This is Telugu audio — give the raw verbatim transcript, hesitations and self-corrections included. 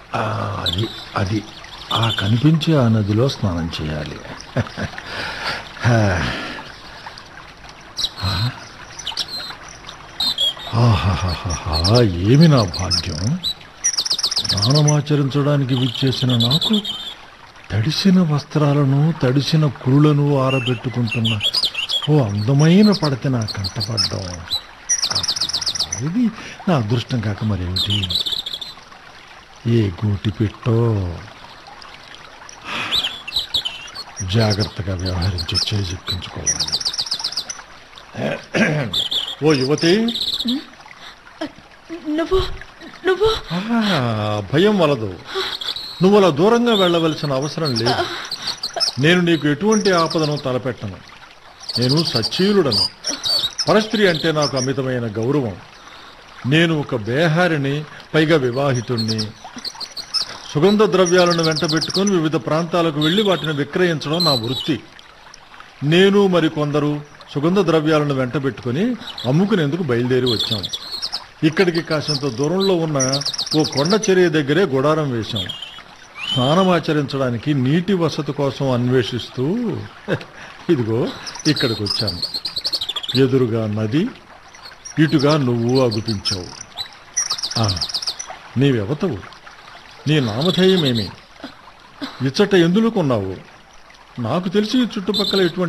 ఆ, అది అది ఆ కనిపించే ఆ నదిలో స్నానం చేయాలి. హా. ఆహాహాహా, ఏమి నా భాగ్యం! స్నానమాచరించడానికి విచ్చేసిన నాకు తడిసిన వస్త్రాలను తడిసిన కురులను ఆరబెట్టుకుంటున్న ఓ అందమైన పడత నా కంటపడ్డం. ఇది నా అదృష్టం కాక మరేమిటి? ఏ గూటి పెట్టో జాగ్రత్తగా వ్యవహరించి చేజిక్కించుకోవాలి. ఓ యువతి, నువ్వు నువ్వు ఆ, భయం వలదు. నువ్వు అలా దూరంగా వెళ్ళవలసిన అవసరం లేదు. నేను నీకు ఎటువంటి ఆపదను తలపెట్టను. నేను సచ్చీలుడను. పరస్త్రీ అంటే నాకు అమితమైన గౌరవం. నేను ఒక బేహారిని, పైగా వివాహితుణ్ణి. సుగంధ ద్రవ్యాలను వెంటబెట్టుకుని వివిధ ప్రాంతాలకు వెళ్ళి వాటిని విక్రయించడం నా వృత్తి. నేను మరికొందరు సుగంధ ద్రవ్యాలను వెంటబెట్టుకుని అమ్ముకునేందుకు బయలుదేరి వచ్చాం. ఇక్కడికి కాసింత దూరంలో ఉన్న ఓ కొండ చర్య దగ్గరే గుడారం వేశాం. స్నానమాచరించడానికి నీటి వసతి కోసం అన్వేషిస్తూ ఇదిగో ఇక్కడికి వచ్చాను. ఎదురుగా నది, ఇటుగా నువ్వు అగుపించావు. ఆ, నీవెవతవు? నీ నామధేయమేమి? ఇచ్చట ఎందులో కొన్నావు? నాకు తెలిసి చుట్టుపక్కల ఎటువంటి